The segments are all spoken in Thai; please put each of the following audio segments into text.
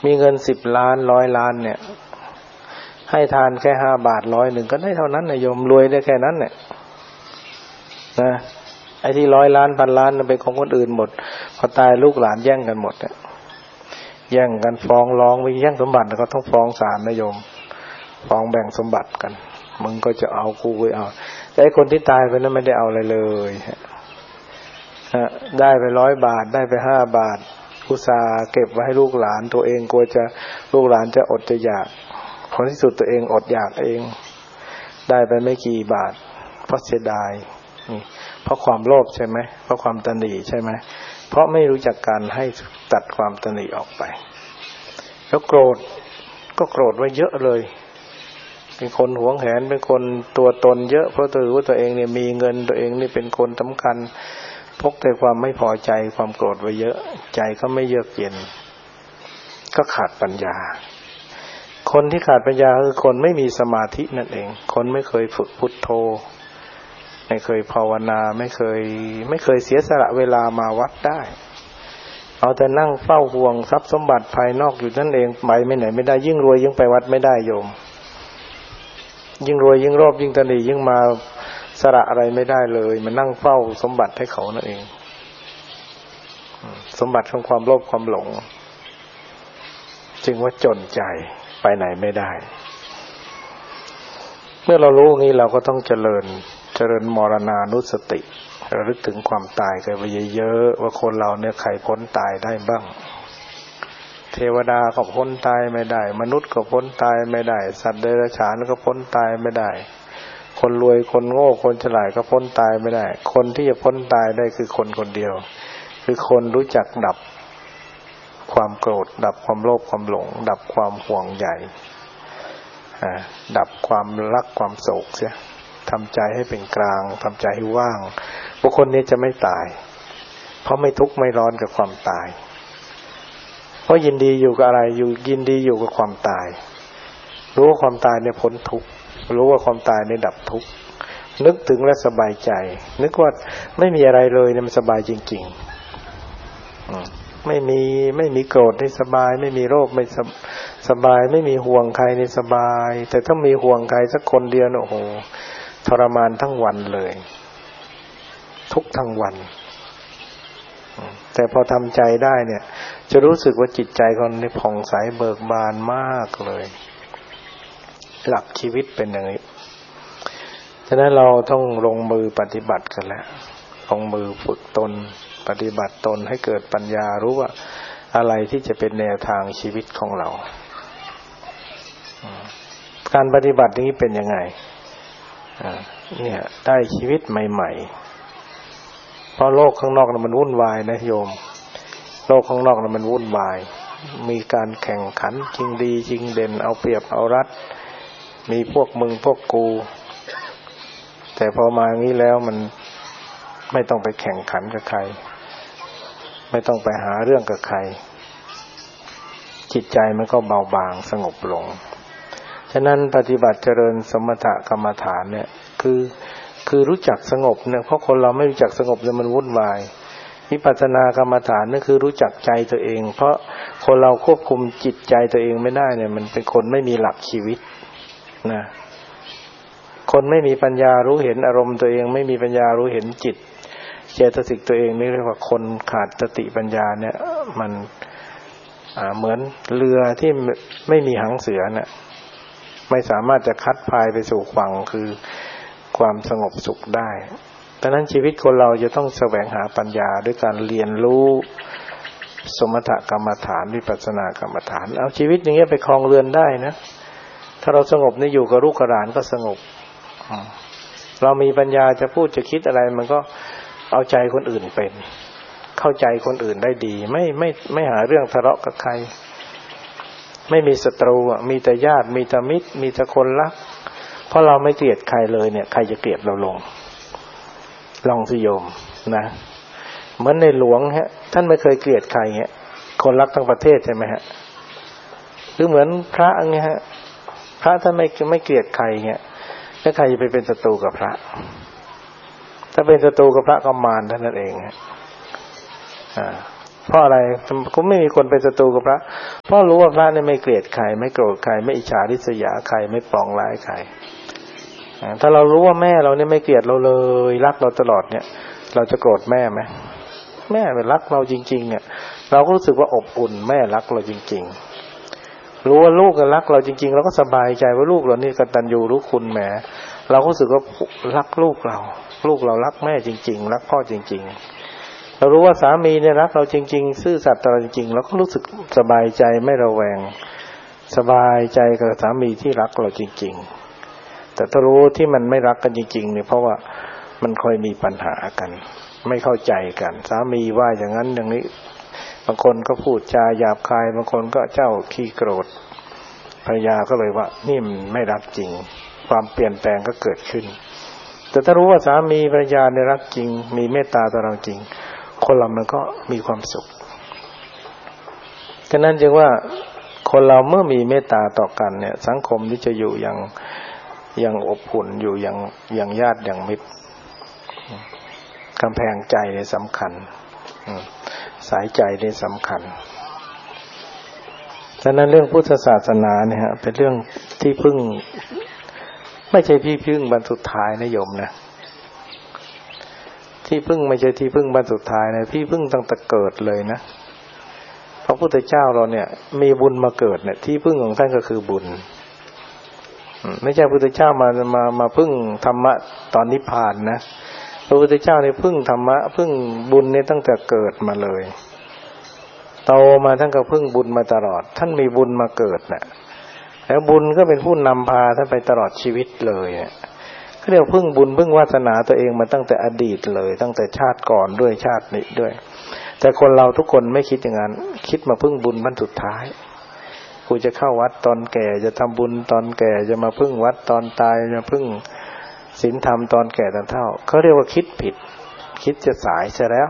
มีเงิน10 ล้าน100 ล้านเนี่ยให้ทานแค่5 บาท100ก็ได้เท่านั้นนะโยมรวยได้แค่นั้นเนี่ยนะไอ้ที่100 ล้าน1,000 ล้านเป็นของคนอื่นหมดพอตายลูกหลานแย่งกันหมดเนี่ยแย่งกันฟ้องร้องไปแย่งสมบัติก็ต้องฟ้องศาลนะโยมฟ้องแบ่งสมบัติกันมึงก็จะเอากูก็เอาแต่ไอ้คนที่ตายไปนั้นไม่ได้เอาอะไรเลยได้ไป100 บาทได้ไป5 บาทอุตส่าห์เก็บไว้ให้ลูกหลานตัวเองกลัวจะลูกหลานจะอดจะอยากผลที่สุดตัวเองอดอยากเองได้ไปไม่กี่บาทเพราะเสียดายนี่เพราะความโลภใช่ไหมเพราะความตณีใช่ไหมเพราะไม่รู้จักการให้ตัดความตณีออกไปแล้วโกรธก็โกรธไว้เยอะเลยเป็นคนหวงแหนเป็นคนตัวตนเยอะเพราะถือว่าตัวเองเนี่ยมีเงินตัวเองนี่เป็นคนสำคัญพกแต่ความไม่พอใจความโกรธไว้เยอะใจก็ไม่เยือกเย็นก็ขาดปัญญาคนที่ขาดปัญญาคือคนไม่มีสมาธินั่นเองคนไม่เคยฝึกพุทโธไม่เคยภาวนาไม่เคยเสียสละเวลามาวัดได้เอาแต่นั่งเฝ้าห่วงทรัพย์สมบัติภายนอกอยู่นั่นเองไปไม่ไหนไม่ได้ยิ่งรวยยิ่งไปวัดไม่ได้โยมยิ่งรวยยิ่งโลภยิ่งตนียิ่งมาสละอะไรไม่ได้เลยมันนั่งเฝ้าสมบัติให้เขานั่นเองสมบัติของความโลภความหลงจึงว่าจนใจไปไหนไม่ได้เมื่อเรารู้อย่างนี้เราก็ต้องเจริญมรณานุสติระลึกถึงความตายกันไปเยอะๆว่าคนเราเนี่ยใครพ้นตายได้บ้างเทวดาก็พ้นตายไม่ได้มนุษย์ก็พ้นตายไม่ได้สัตว์เดรัจฉานก็พ้นตายไม่ได้คนรวยคนโง่คนฉลาดก็พ้นตายไม่ได้คนที่จะพ้นตายได้คือคนคนเดียวคือคนรู้จักดับความโกรธดับความโลภความหลงดับความห่วงใยดับความรักความโศกเสียทำใจให้เป็นกลางทำใจให้ว่างบุคคลนี้จะไม่ตายเพราะไม่ทุกข์ไม่ร้อนกับความตายเพราะยินดีอยู่กับอะไรยินดีอยู่กับความตายรู้ว่าความตายเนี่ยพ้นทุกข์รู้ว่าความตายเนี่ยดับทุกข์นึกถึงและสบายใจนึกว่าไม่มีอะไรเลยเนี่ยมันสบายจริงๆไม่มีโกรธนี่สบายไม่มีโรคไม่สบายไม่มีห่วงใครนี่สบายแต่ถ้ามีห่วงใครสักคนเดียวโอ้โหทรมานทั้งวันเลยทุกทั้งวันแต่พอทำใจได้เนี่ยจะรู้สึกว่าจิตใจคนนี้ผ่องใสเบิกบานมากเลยหลักชีวิตเป็นอย่างนี้ฉะนั้นเราต้องลงมือปฏิบัติกันแล้วลงมือฝึกตนปฏิบัติตนให้เกิดปัญญารู้ว่าอะไรที่จะเป็นแนวทางชีวิตของเราการปฏิบัตินี้เป็นยังไงเนี่ยได้ชีวิตใหม่ๆเพราะโลกข้างนอกมันวุ่นวายนะโยมโลกข้างนอกมันวุ่นวายมีการแข่งขันจริงดีจริงเด่นเอาเปรียบเอารัดมีพวกมึงพวกกูแต่พอมาอย่างนี้แล้วมันไม่ต้องไปแข่งขันกับใครไม่ต้องไปหาเรื่องกับใครจิตใจมันก็เบาบางสงบลงฉะนั้นปฏิบัติเจริญสมถกรรมฐานเนี่ยคือรู้จักสงบเนี่ยเพราะคนเราไม่รู้จักสงบเนี่ยมันวุ่นวายวิปัสสนากรรมฐานนั่นคือรู้จักใจตัวเองเพราะคนเราควบคุมจิตใจตัวเองไม่ได้เนี่ยมันเป็นคนไม่มีหลักชีวิตนะคนไม่มีปัญญารู้เห็นอารมณ์ตัวเองไม่มีปัญญารู้เห็นจิตเจตสิกตัวเองนี่เรียกว่าคนขาดสติปัญญาเนี่ยมันเหมือนเรือที่ไม่มีหางเสือเนี่ยไม่สามารถจะคัดพายไปสู่ฝั่งคือความสงบสุขได้ดังนั้นชีวิตคนเราจะต้องแสวงหาปัญญาด้วยการเรียนรู้สมถกรรมฐานวิปัสสนากรรมฐานเอาชีวิตอย่างเงี้ยไปครองเรือนได้นะถ้าเราสงบนี่อยู่กับลูกกับหลานก็สงบเรามีปัญญาจะพูดจะคิดอะไรมันก็เอาใจคนอื่นเป็นเข้าใจคนอื่นได้ดีไม่หาเรื่องทะเลาะกับใครไม่มีศัตรูมีแต่ญาติมีแต่มิตรมีแต่คนรักเพราะเราไม่เกลียดใครเลยเนี่ยใครจะเกลียดเราลองสิโยมนะเหมือนในหลวงฮะท่านไม่เคยเกลียดใครเงี้ยคนรักทั้งประเทศใช่ไหมฮะหรือเหมือนพระเงี้ยฮะพระท่านไม่เกลียดใครเงี้ยแล้วใครจะไปเป็นศัตรูกับพระถ้าเป็นศัตรูกับพระก็มารเท่านั้นเองฮะเพราะอะไรก็ไม่มีคนเป็นศัตรูกับพระเพราะรู้ว่าพระเนี่ยไม่เกลียดใครไม่โกรธใครไม่อิจฉาริษยาใครไม่ปองร้ายใครถ้าเรารู้ว่าแม่เราเนี่ยไม่เกลียดเราเลยรักเราตลอดเนี่ยเราจะโกรธแม่ไหมแม่เป็นรักเราจริงๆเนี่ยเราก็รู้สึกว่าอบอุ่นแม่รักเราจริงๆรู้ว่าลูกรักเราจริงๆเราก็สบายใจว่าลูกเรานี่กตัญญูรู้คุณแหมเราก็รู้สึกว่ารักลูกเรารักแม่จริงๆรักพ่อจริงๆเรารู้ว่าสามีเนี่ยรักเราจริงๆซื่อสัตย์ต่อเราจริงๆเราก็รู้สึกสบายใจไม่ระแวงสบายใจกับสามีที่รักเราจริงๆแต่ถ้ารู้ที่มันไม่รักกันจริงๆเนี่ยเพราะว่ามันค่อยมีปัญหากันไม่เข้าใจกันสามีว่าอย่างนั้นอย่างนี้บางคนก็พูดจาหยาบคายบางคนก็เจ้าขี้โกรธภรรยาก็เลยว่านี่มันไม่รักจริงความเปลี่ยนแปลงก็เกิดขึ้นแต่ถ้ารู้ว่าสามีภรรยาเนี่ยรักจริงมีเมตตาต่อเราจริงคนเรามันก็มีความสุขฉะนั้นจึงว่าคนเราเมื่อมีเมตตาต่อกันเนี่ยสังคมนี้จะอยู่อย่างอบอุ่นอยู่อย่างญาติอย่างมิตรกำแพงใจเนี่ยสำคัญสายใจเนี่ยสำคัญฉะนั้นเรื่องพุทธศาสนาเนี่ยฮะเป็นเรื่องที่พึ่งไม่ใช่ที่พึ่งบรรสุดท้ายนะโยมนะที่พึ่งไม่ใช่ที่พึ่งบรรสุดท้ายนะที่พึ่งตั้งแต่เกิดเลยนะพระพุทธเจ้าเราเนี่ยมีบุญมาเกิดเนี่ยที่พึ่งของท่านก็คือบุญไม่ใช่พระพุทธเจ้ามาพึ่งธรรมะตอนนิพพานนะพระพุทธเจ้าเนี่ยพึ่งธรรมะพึ่งบุญเนี่ยตั้งแต่เกิดมาเลยโตมาท่านก็พึ่งบุญมาตลอดท่านมีบุญมาเกิดน่ะแล้วบุญก็เป็นผู้นำพาท่านไปตลอดชีวิตเลยเขาเรียกพึ่งบุญพึ่งวาสนาตัวเองมาตั้งแต่อดีตเลยตั้งแต่ชาติก่อนด้วยชาตินี้ด้วยแต่คนเราทุกคนไม่คิดอย่างนั้นคิดมาพึ่งบุญวันสุดท้ายกูจะเข้าวัดตอนแก่จะทำบุญตอนแก่จะมาพึ่งวัดตอนตายจะพึ่งศีลธรรมตอนแก่ตอนเฒ่าเขาเรียกว่าคิดผิดคิดจะสายซะแล้ว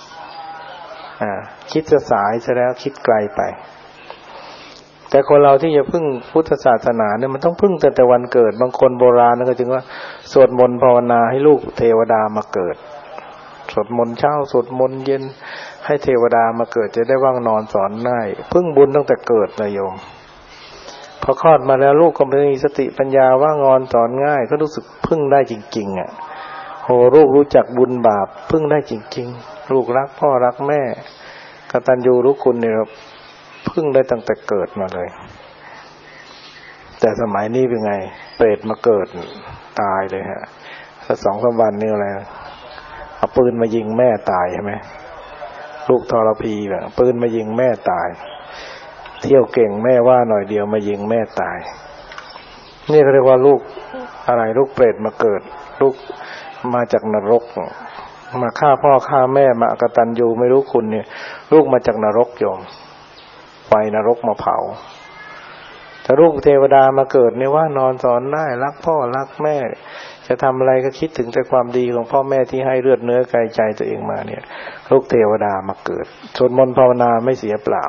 คิดจะสายซะแล้วคิดไกลไปแต่คนเราที่จะพึ่งพุทธศาสนาเนี่ยมันต้องพึ่งตั้งแต่วันเกิดบางคนโบราณก็จึงว่าสวดมนต์ภาวนาให้ลูกเทวดามาเกิดสวดมนต์เช้าสวดมนต์เย็นให้เทวดามาเกิดจะได้ว่างนอนสอนง่ายพึ่งบุญตั้งแต่เกิดเลยโยมพอคลอดมาแล้วลูกก็มีสติปัญญาว่างอนสอนง่ายก็รู้สึกพึ่งได้จริงๆโหลูกรู้จักบุญบาปพึ่งได้จริงๆลูกรักพ่อรักแม่กตัญญูรู้คุณเนี่ยพึ่งได้ตั้งแต่เกิดมาเลยแต่สมัยนี้เป็นไงเปรตมาเกิดตายเลยฮะถ้า2-3 วันนี่อะไรเอาปืนมายิงแม่ตายใช่ไหมลูกทรพีแบบปืนมายิงแม่ตายเที่ยวเก่งแม่ว่าหน่อยเดียวมายิงแม่ตายนี่เขาเรียกว่าลูกอะไรลูกเปรตมาเกิดลูกมาจากนรกมาฆ่าพ่อฆ่าแม่มาอกตัญญูไม่รู้คุณเนี่ยลูกมาจากนรกโยมไฟนรกมาเผาแต่ลูกเทวดามาเกิดเนี่ยว่านอนสอนได้รักพ่อรักแม่จะทำอะไรก็คิดถึงแต่ความดีของพ่อแม่ที่ให้เลือดเนื้อกายใจตัวเองมาเนี่ยลูกเทวดามาเกิดสวดมนต์ภาวนาไม่เสียเปล่า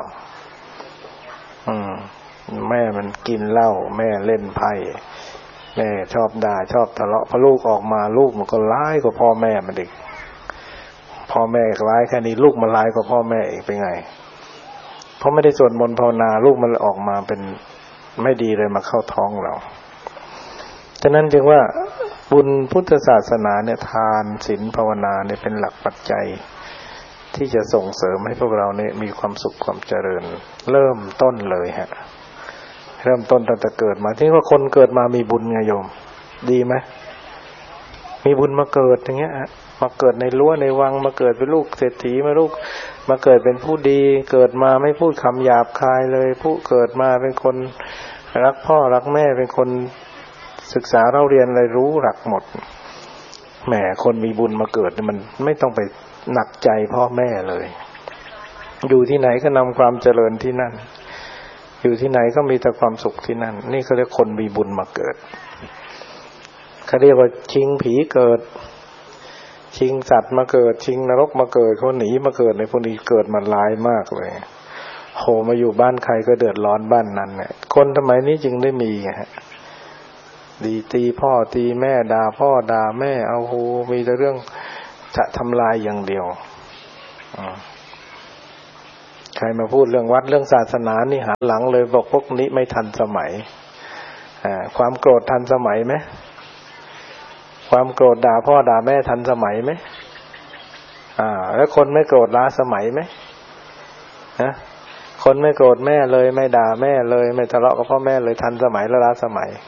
แม่มันกินเหล้าแม่เล่นไพ่แม่ชอบด่าชอบทะเลาะพอลูกออกมาลูกมันก็ร้ายกว่าพ่อแม่มันอีกพ่อแม่ร้ายแค่นี้ลูกมันร้ายกว่าพ่อแม่อีกเป็นไงเพราะไม่ได้สวดมนต์ภาวนาลูกมันออกมาเป็นไม่ดีเลยมาเข้าท้องเราฉะนั้นจึงว่าบุญพุทธศาสนาเนี่ยทานศีลภาวนาเนี่ยเป็นหลักปัจจัยที่จะส่งเสริมให้พวกเราเนี่ยมีความสุขความเจริญเริ่มต้นเลยฮะเริ่มต้นตั้งแต่เกิดมาที่ว่าคนเกิดมามีบุญไงโยมดีไหมมีบุญมาเกิดอย่างเงี้ยมาเกิดในรั้วในวังมาเกิดเป็นลูกเศรษฐีมาเกิดเป็นผู้ดีเกิดมาไม่พูดคำหยาบคายเลยผู้เกิดมาเป็นคนรักพ่อรักแม่เป็นคนศึกษาเราเรียนอะไรรู้หลักหมดแหมคนมีบุญมาเกิดมันไม่ต้องไปหนักใจพ่อแม่เลยอยู่ที่ไหนก็นำความเจริญที่นั่นอยู่ที่ไหนก็มีแต่ความสุขที่นั่นนี่เขาเรียกคนมีบุญมาเกิดเขาเรียกว่าชิงผีเกิดชิงสัตว์มาเกิดชิงนรกมาเกิดคนหนีมาเกิดในพวกนี้เกิดมันร้ายมากเลยโหมาอยู่บ้านใครก็เดือดร้อนบ้านนั้นเนี่ยคนสมัยนี้จึงได้มีฮะดีตีพ่อตีแม่ด่าพ่อด่าแม่เอาโหมีแต่เรื่องจะทำลายอย่างเดียวใครมาพูดเรื่องวัดเรื่องศาสนานี่หันหลังเลยบอกพวกนี้ไม่ทันสมัยความโกรธทันสมัยไหมความโกรธด่าพ่อด่าแม่ทันสมัยไหมแล้วคนไม่โกรธล้าสมัยไหมคนไม่โกรธแม่เลยไม่ด่าแม่เลยไม่ทะเลาะกับพ่อแม่เลยทันสมัยและล้าสมัย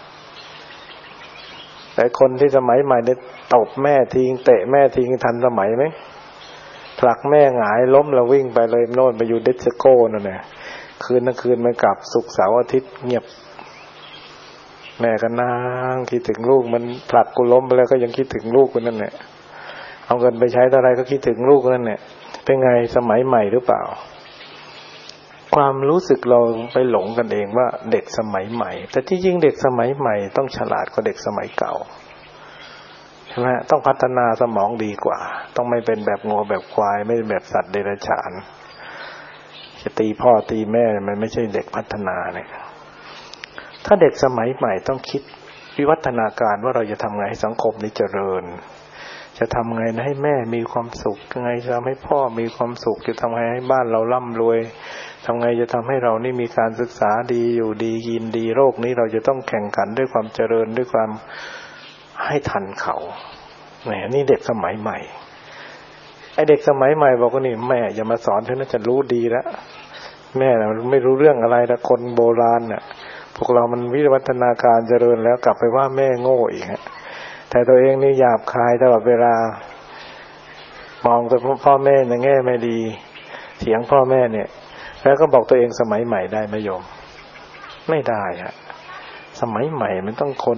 แต่คนที่สมัยใหม่เนี่ยตบแม่ทิ้งเตะแม่ทิ้งทันสมัยไหมผลักแม่หงายล้มแล้ววิ่งไปเลยโน่นไปอยู่ดิสโก้นั่นแหละคืนทั้งคืนไม่กลับศุกร์เสาร์อาทิตย์เงียบแม่ก็นั่งคิดถึงลูกมันผลักกูล้มไปแล้วก็ยังคิดถึงลูกคนนั่นแหละเอาเงินไปใช้เท่าไรก็คิดถึงลูกนั่นแหละเป็นไงสมัยใหม่หรือเปล่าความรู้สึกเราไปหลงกันเองว่าเด็กสมัยใหม่แต่ที่จริงเด็กสมัยใหม่ต้องฉลาดกว่าเด็กสมัยเก่าใช่ไหมต้องพัฒนาสมองดีกว่าต้องไม่เป็นแบบงัวแบบควายไม่แบบสัตว์เดรัจฉานจะตีพ่อตีแม่มันไม่ใช่เด็กพัฒนาเนี่ยถ้าเด็กสมัยใหม่ต้องคิดวิวัฒนาการว่าเราจะทำไงให้สังคมนี้เจริญจะทำไงให้แม่มีความสุขยังไงจะทำให้พ่อมีความสุขจะทำไงให้บ้านเราร่ำรวยทำไงจะทำให้เรานี่มีการศึกษาดีอยู่ดีกินดีโลกนี้เราจะต้องแข่งขันด้วยความเจริญด้วยความให้ทันเขาเนี่ยนี่เด็กสมัยใหม่ไอเด็กสมัยใหม่บอกว่านี่แม่อย่ามาสอนฉันนะจะรู้ดีแล้วแม่น่ะไม่รู้เรื่องอะไรแต่คนโบราณน่ะพวกเรามันวิวัฒนาการเจริญแล้วกลับไปว่าแม่โง่อีกฮะแต่ตัวเองนี่หยาบคายตลอดเวลามองไปพ่อแม่ในแง่ไม่ดีเถียงพ่อแม่เนี่ยแล้วก็บอกตัวเองสมัยใหม่ได้ไหมโยมไม่ได้ฮะสมัยใหม่มันต้องคน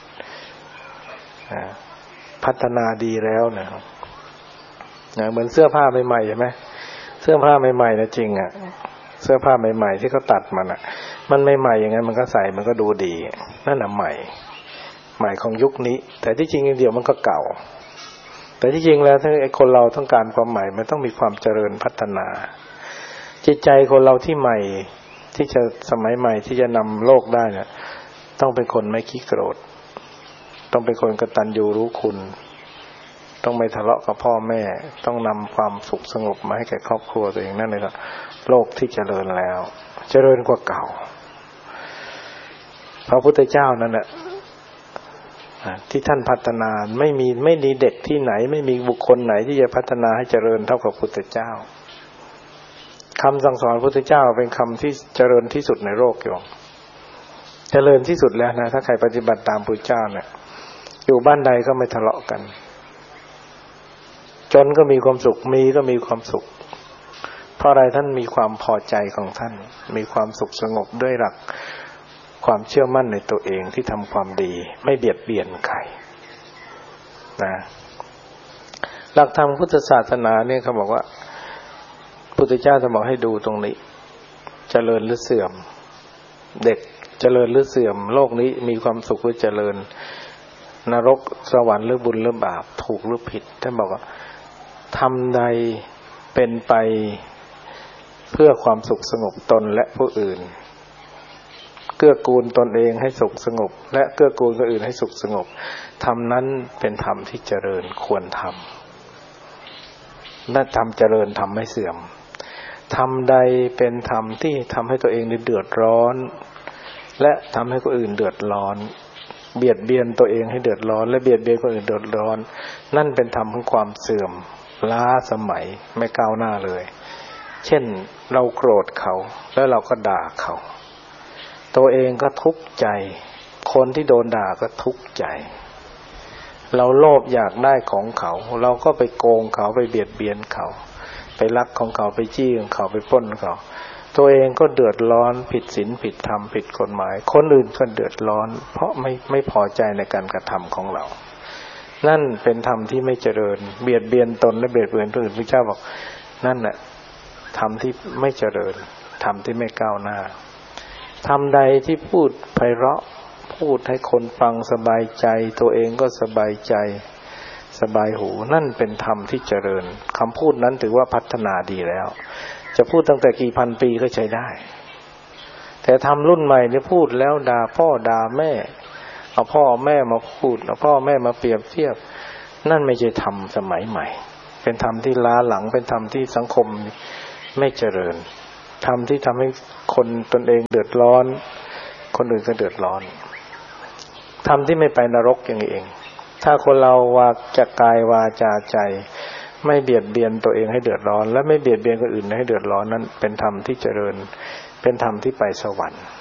พัฒนาดีแล้วนะครับเหมือนเสื้อผ้าใหม่ๆใช่ไหมเสื้อผ้าใหม่ๆนะจริงอ่ะเสื้อผ้าใหม่ๆที่เขาตัดมันอ่ะมันใหม่ๆอย่างนั้นมันก็ใส่มันก็ดูดีนั่นน่ะใหม่ใหม่ของยุคนี้แต่ที่จริงเดี๋ยวมันก็เก่าแต่ที่จริงแล้วถ้าไอ้คนเราต้องการความใหม่มันต้องมีความเจริญพัฒนาจิตใจคนเราที่ใหม่ที่จะสมัยใหม่ที่จะนำโลกได้เนี่ยต้องเป็นคนไม่ขี้โกรธต้องเป็นคนกตัญญูรู้คุณต้องไม่ทะเลาะกับพ่อแม่ต้องนำความสุขสงบมาให้แก่ครอบครัวตัวเองนั่นเลยครับโลกที่เจริญแล้วเจริญกว่าเก่าพระพุทธเจ้านั่นแหละที่ท่านพัฒนาไม่มีเด็กที่ไหนไม่มีบุคคลไหนที่จะพัฒนาให้เจริญเท่ากับพุทธเจ้าคำสั่งสอนพุทธเจ้าเป็นคำที่เจริญที่สุดในโลกอยู่เจริญที่สุดแล้วนะถ้าใครปฏิบัติตามพุทธเจ้าเนี่ยอยู่บ้านใดก็ไม่ทะเลาะกันจนก็มีความสุขมีก็มีความสุขเพราะอะไรท่านมีความพอใจของท่านมีความสุขสงบด้วยหลักความเชื่อมั่นในตัวเองที่ทำความดีไม่เบียดเบียนใครนะหลักธรรมพุทธศาสนาเนี่ยเขาบอกว่าพุทธเจ้าจะบอกให้ดูตรงนี้เจริญหรือเสื่อมเด็กเจริญหรือเสื่อมโลกนี้มีความสุขหรือเจริญนรกสวรรค์หรือบุญหรือบาปถูกหรือผิดท่านบอกว่าทำใดเป็นไปเพื่อความสุขสงบตนและผู้อื่นเกื้อกูลตนเองให้สุขสงบและเกื้อกูลคนอื่นให้สุขสงบธรรมนั้นเป็นธรรมที่เจริญควรทำและธรรมเจริญธรรมไม่เสื่อมธรรมใดเป็นธรรมที่ทำให้ตัวเองเดือดร้อนและทำให้คนอื่นเดือดร้อนเบียดเบียนตัวเองให้เดือดร้อนและเบียดเบียนคนอื่นเดือดร้อนนั่นเป็นธรรมของความเสื่อมล้าสมัยไม่ก้าวหน้าเลยเช่นเราโกรธเขาแล้วเราก็ด่าเขาตัวเองก็ทุกข์ใจคนที่โดนด่าก็ทุกข์ใจเราโลภอยากได้ของเขาเราก็ไปโกงเขาไปเบียดเบียนเขาไปลักของเขาไปจี้ของเขาไปปล้นเขาตัวเองก็เดือดร้อนผิดศีลผิดธรรมผิดกฎหมายคนอื่นก็เดือดร้อนเพราะไม่พอใจในการกระทำของเรานั่นเป็นธรรมที่ไม่เจริญเบียดเบียนตนและเบียดเบียนผู้อื่นพระเจ้าบอกนั่นแหละธรรมที่ไม่เจริญธรรมที่ไม่ก้าวหน้าธรรมใดที่พูดไพเราะพูดให้คนฟังสบายใจตัวเองก็สบายใจสบายหูนั่นเป็นธรรมที่เจริญคำพูดนั้นถือว่าพัฒนาดีแล้วจะพูดตั้งแต่กี่พันปีก็ใช้ได้แต่ธรรมรุ่นใหม่เนี่ยพูดแล้วด่าพ่อด่าแม่เอาพ่อแม่มาพูดเอาพ่อแม่มาเปรียบเทียบนั่นไม่ใช่ธรรมสมัยใหม่เป็นธรรมที่ล้าหลังเป็นธรรมที่สังคมไม่เจริญธรรมที่ทำให้คนตนเองเดือดร้อนคนอื่นก็เดือดร้อนธรรมที่ไม่ไปนรกอย่างนี้เองถ้าคนเราวาจากกายวาจาใจไม่เบียดเบียนตัวเองให้เดือดร้อนและไม่เบียดเบียนคนอื่นให้เดือดร้อนนั้นเป็นธรรมที่เจริญเป็นธรรมที่ไปสวรรค์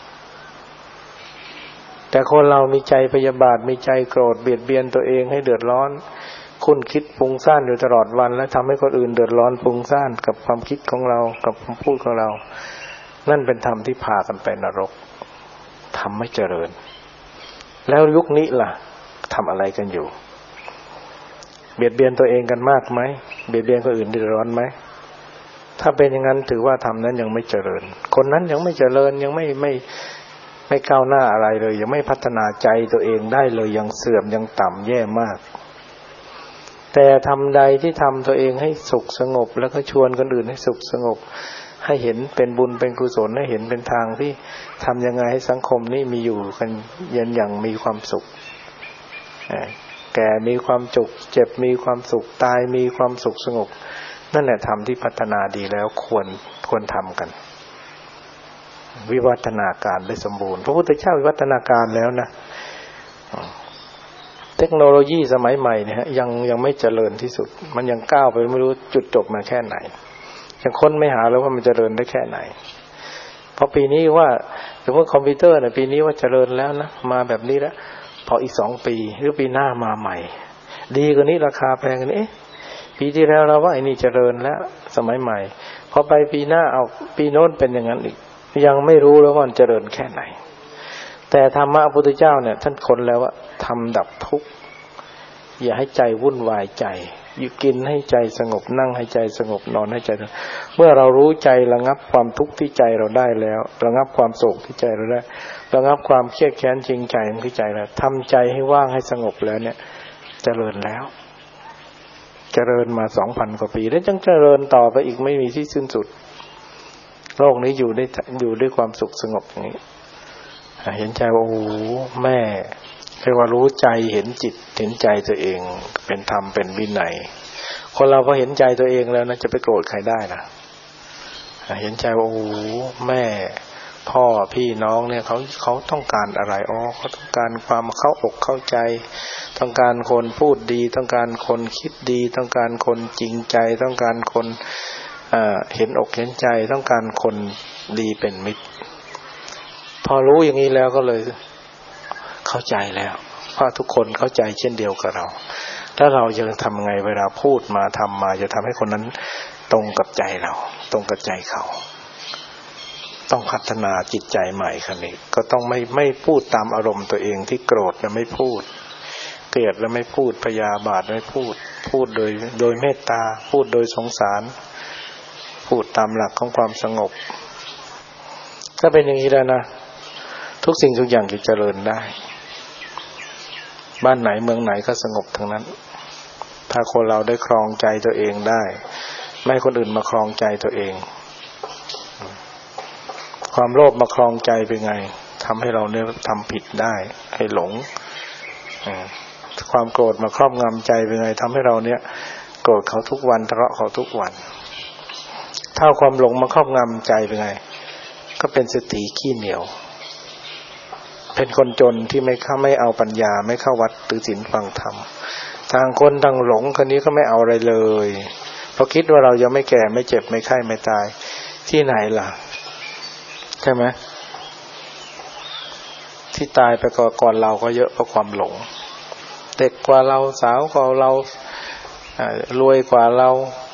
แต่คนเรามีใจพยาบาทมีใจโกรธเบียดเบียนตัวเองให้เดือดร้อนคุ้นคิดฟุ้งซ่านอยู่ตลอดวันและทำให้คนอื่นเดือดร้อนฟุ้งซ่านกับความคิดของเรากับคำพูดของเรานั่นเป็นธรรมที่พากันไปนรกทำไม่เจริญแล้วยุคนี้ล่ะทำอะไรกันอยู่เบียดเบียนตัวเองกันมากไหมเบียดเบียนคนอื่นเดือดร้อนไหมถ้าเป็นอย่างนั้นถือว่าธรรมนั้นยังไม่เจริญคนนั้นยังไม่เจริญยังไม่ก้าวหน้าอะไรเลยยังไม่พัฒนาใจตัวเองได้เลยยังเสื่อมยังต่ำแย่มากแต่ทำใดที่ทำตัวเองให้สุขสงบแล้วก็ชวนคนอื่นให้สุขสงบให้เห็นเป็นบุญเป็นกุศลให้เห็นเป็นทางที่ทำยังไงให้สังคมนี้มีอยู่กันอย่างมีความสุขแก่มีความสุขเจ็บมีความสุขตายมีความสุขสงบนั่นแหละธรรมที่พัฒนาดีแล้วควรทำกันวิวัฒนาการได้สมบูรณ์พระพุทธเจ้าวิวัฒนาการแล้วนะเทคโนโลยีสมัยใหม่เนี่ยยังไม่เจริญที่สุดมันยังก้าวไปไม่รู้จุดจบมาแค่ไหนยังค้นไม่หาแล้วว่ามันเจริญได้แค่ไหนเพราะปีนี้ว่าสมมติคอมพิวเตอร์เนี่ยปีนี้ว่าเจริญแล้วนะมาแบบนี้แล้วพออีก2 ปีหรือปีหน้ามาใหม่ดีกว่านี้ราคาแพงกว่านี้ปีที่แล้วเราว่าไอ้นี่เจริญแล้วสมัยใหม่พอไปปีหน้าเอาปีโน้นเป็นอย่างนั้นอีกยังไม่รู้แล้วว่ามันเจริญแค่ไหนแต่ธรรมะพระพุทธเจ้าเนี่ยท่านค้นแล้วว่าทำดับทุกข์อย่าให้ใจวุ่นวายใจอยู่กินให้ใจสงบนั่งให้ใจสงบนอนให้ใจเมื่อเรารู้ใจระงับความทุกข์ที่ใจเราได้แล้วระงับความโศกที่ใจเราได้ระงับความเครียดแค้นจริงใจที่ใจแล้วทำใจให้ว่างให้สงบแล้วเนี่ยเจริญแล้วเจริญมา 2,000 กว่าปีแล้วยังเจริญต่อไปอีกไม่มีที่สิ้นสุดโลกนี้อยู่ด้วยความสุขสงบอย่างนี้เห็นใจว่าโอ้แม่เรียกว่ารู้ใจเห็นจิตเห็นใจตัวเองเป็นธรรมเป็นวินัยคนเราพอเห็นใจตัวเองแล้วนะจะไปโกรธใครได้นะเห็นใจว่าโอ้แม่พ่อพี่น้องเนี่ยเขาต้องการอะไรเขาต้องการความเข้าอกเข้าใจต้องการคนพูดดีต้องการคนคิดดีต้องการคนจริงใจต้องการคนเห็นอกเห็นใจต้องการคนดีเป็นมิตรพอรู้อย่างนี้แล้วก็เลยเข้าใจแล้วเพราะทุกคนเข้าใจเช่นเดียวกับเราแล้วเราจะทำไงเวลาพูดมาทำมาจะทำให้คนนั้นตรงกับใจเราตรงกับใจเขาต้องพัฒนาจิตใจใหม่คันนี้ก็ต้องไม่พูดตามอารมณ์ตัวเองที่โกรธแล้วไม่พูดเกลียดแล้วไม่พูดพยาบาทไม่พูดโดยเมตตาพูดโดยสงสารพูดตามหลักของความสงบถ้าเป็นอย่างนี้แล้วนะทุกสิ่งทุกอย่างจะเจริญได้บ้านไหนเมืองไหนก็สงบทั้งนั้นถ้าคนเราได้ครองใจตัวเองได้ไม่ให้คนอื่นมาครองใจตัวเองความโลภมาครองใจเป็นไงทำให้เราเนี่ยทำผิดได้ให้หลงความโกรธมาครอบงำใจเป็นไงทำให้เราเนี่ยโกรธเขาทุกวันทะเลาะเขาทุกวันถ้าความหลงมาครอบงำใจเป็นไงก็เป็นเศรษฐีขี้เหนียวเป็นคนจนที่ไม่เอาปัญญาไม่เข้าวัดถือศีลฟังธรรมทางคนทางหลงคนนี้ก็ไม่เอาอะไรเลยเพราะคิดว่าเรายังไม่แก่ไม่เจ็บไม่ไข้ไม่ตายที่ไหนล่ะใช่ไหมที่ตายไปก่อนเราก็เยอะเพราะความหลงเด็กกว่าเราสาวกว่าเรารวยกว่าเรา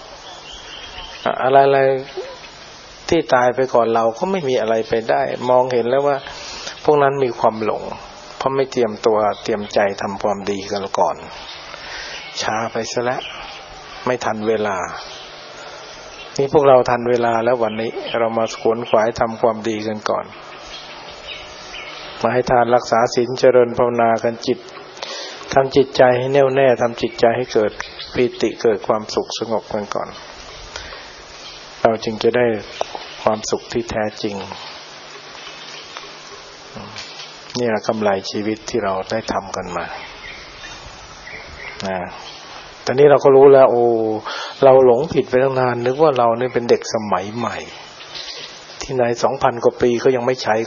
อะไรที่ตายไปก่อนเราก็ไม่มีอะไรไปได้มองเห็นแล้วว่าพวกนั้นมีความหลงเพราะไม่เตรียมตัวเตรียมใจทำความดีกันก่อนช้าไปซะแล้วไม่ทันเวลานี่พวกเราทันเวลาแล้ววันนี้เรามาขวนขวายทำความดีกันก่อนมาให้ทานรักษาศีลเจริญภาวนากันทำจิตใจให้แน่วแน่ทำจิตใจให้เกิดปีติเกิดความสุขสงบกันก่อนเราจึงจะได้ความสุขที่แท้จริงนี่แหละกำไรชีวิตที่เราได้ทำกันมาตอนนี้เราก็รู้แล้วเราหลงผิดไปตั้งนานนึกว่าเราเนี่ยเป็นเด็กสมัยใหม่ทที่ไหน 2,000 กว่าปีเขายังไม่ใช้